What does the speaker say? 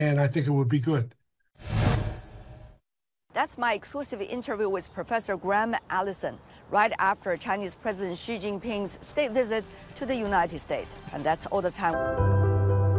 and I think it would be good. That's my exclusive interview with Professor Graham Allison right after Chinese President Xi Jinping's state visit to the United States. And that's all the time.